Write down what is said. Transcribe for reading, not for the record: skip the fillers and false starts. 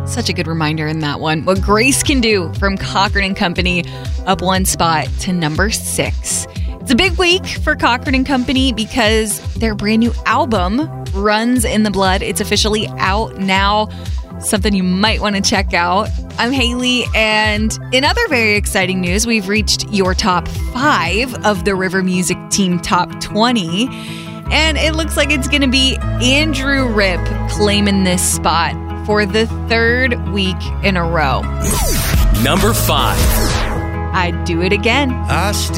Such a good reminder in that one. What Grace Can Do from Cochran and Company, up one spot to number 6. It's a big week for Cochran and Company because their brand new album, Runs in the Blood, it's officially out now. Something you might want to check out. I'm Haley, and in other very exciting news, we've reached your top 5 of the River Music Team Top 20. And it looks like it's going to be Andrew Ripp claiming this spot for the 3rd week in a row. Number 5. I'd Do It Again. I still